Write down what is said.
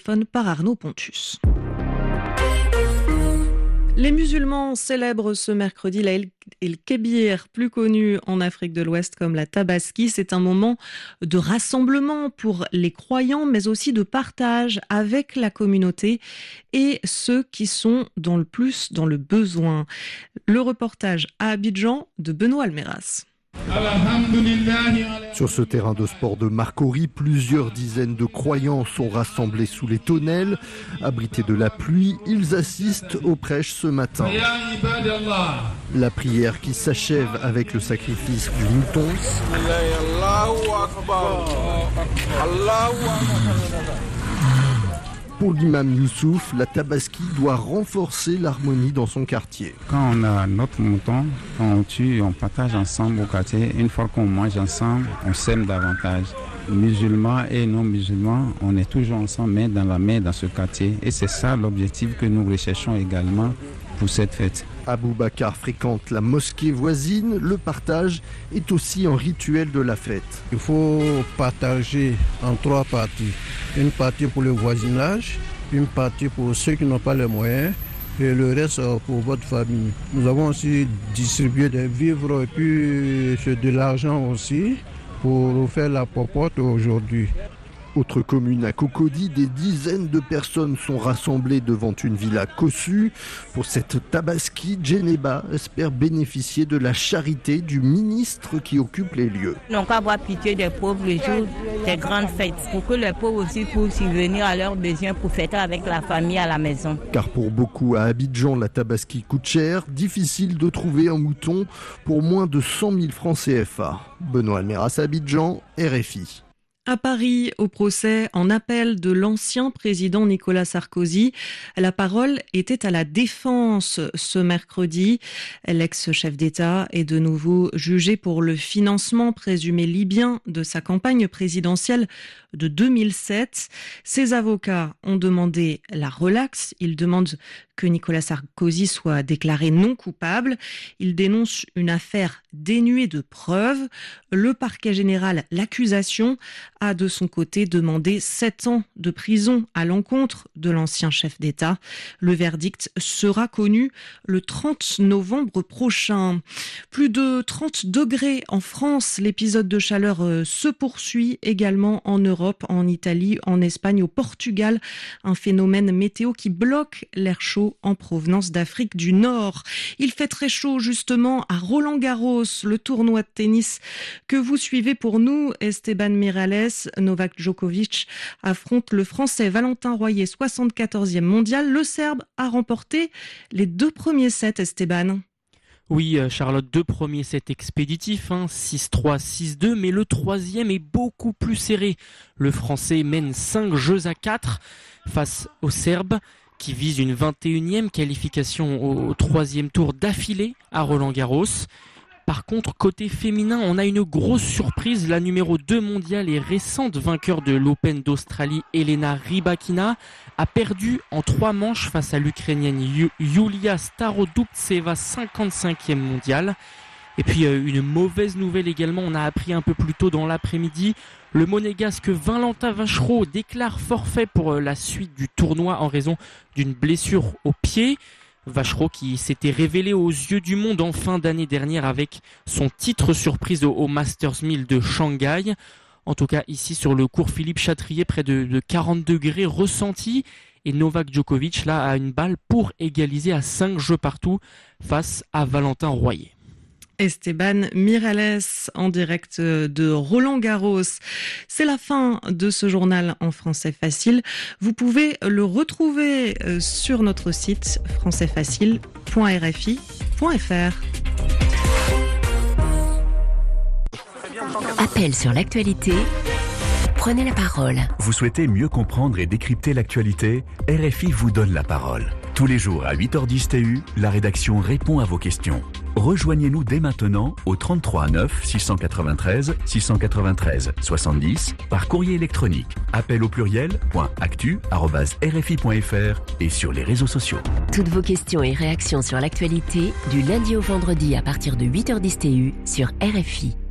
téléphone par Arnaud Pontus. Les musulmans célèbrent ce mercredi la El-Kébir, plus connue en Afrique de l'Ouest comme la Tabaski. C'est un moment de rassemblement pour les croyants, mais aussi de partage avec la communauté et ceux qui sont dans le besoin. Le reportage à Abidjan de Benoît Almeras. Sur ce terrain de sport de Marcory, plusieurs dizaines de croyants sont rassemblés sous les tonnelles. Abrités de la pluie, ils assistent aux prêches ce matin. La prière qui s'achève avec le sacrifice du mouton. Pour l'imam Youssouf, la Tabaski doit renforcer l'harmonie dans son quartier. Quand on a notre mouton, quand on tue, on partage ensemble au quartier. Une fois qu'on mange ensemble, on s'aime davantage. Musulmans et non musulmans, on est toujours ensemble, main dans la main dans ce quartier. Et c'est ça l'objectif que nous recherchons également pour cette fête. Aboubacar fréquente la mosquée voisine. Le partage est aussi un rituel de la fête. Il faut partager en 3 parties. Une partie pour le voisinage, une partie pour ceux qui n'ont pas les moyens et le reste pour votre famille. Nous avons aussi distribué des vivres et puis de l'argent aussi pour faire la popote aujourd'hui. Autre commune à Cocody, des dizaines de personnes sont rassemblées devant une villa cossue. Pour cette Tabaski, Djeneba espère bénéficier de la charité du ministre qui occupe les lieux. Donc avoir pitié des pauvres le jour des grandes fêtes, pour que les pauvres aussi puissent subvenir à leurs besoins pour fêter avec la famille à la maison. Car pour beaucoup à Abidjan, la Tabaski coûte cher, difficile de trouver un mouton pour moins de 100 000 francs CFA. Benoît Almeras, Abidjan, RFI. À Paris, au procès en appel de l'ancien président Nicolas Sarkozy, la parole était à la défense ce mercredi. L'ex-chef d'État est de nouveau jugé pour le financement présumé libyen de sa campagne présidentielle de 2007. Ses avocats ont demandé la relaxe. Ils demandent que Nicolas Sarkozy soit déclaré non coupable. Ils dénoncent une affaire dénuée de preuves. Le parquet général, l'accusation, a de son côté demandé 7 ans de prison à l'encontre de l'ancien chef d'État. Le verdict sera connu le 30 novembre prochain. Plus de 30 degrés en France. L'épisode de chaleur se poursuit également en Europe, en Italie, en Espagne, au Portugal. Un phénomène météo qui bloque l'air chaud en provenance d'Afrique du Nord. Il fait très chaud justement à Roland-Garros, le tournoi de tennis que vous suivez pour nous. Esteban Miralles, Novak Djokovic affronte le Français Valentin Royer, 74e mondial. Le Serbe a remporté les 2 premiers sets, Esteban. Oui, Charlotte, 2 premiers sets expéditifs, 6-3, 6-2, mais le 3e est beaucoup plus serré. Le Français mène 5-4 face au Serbe, qui vise une 21e qualification au 3e tour d'affilée à Roland-Garros. Par contre, côté féminin, on a une grosse surprise. La numéro 2 mondiale et récente vainqueur de l'Open d'Australie, Elena Rybakina, a perdu en 3 manches face à l'Ukrainienne Yulia Starodubtseva, 55e mondiale. Et puis une mauvaise nouvelle également, on a appris un peu plus tôt dans l'après-midi, le monégasque Valentin Vachereau déclare forfait pour la suite du tournoi en raison d'une blessure au pied. Vachereau qui s'était révélé aux yeux du monde en fin d'année dernière avec son titre surprise au Masters 1000 de Shanghai. En tout cas ici sur le cours Philippe Chatrier, près de 40 degrés ressentis. Et Novak Djokovic là a une balle pour égaliser à 5 jeux partout face à Valentin Royer. Esteban Miralles en direct de Roland-Garros. C'est la fin de ce journal en français facile. Vous pouvez le retrouver sur notre site françaisfacile.rfi.fr. Appel sur l'actualité. Prenez la parole. Vous souhaitez mieux comprendre et décrypter l'actualité ? RFI vous donne la parole. Tous les jours à 8h10 TU, la rédaction répond à vos questions. Rejoignez-nous dès maintenant au 33 9 693 693 70 par courrier électronique. Appel au pluriel .actu@rfi.fr et sur les réseaux sociaux. Toutes vos questions et réactions sur l'actualité du lundi au vendredi à partir de 8h10 TU sur RFI.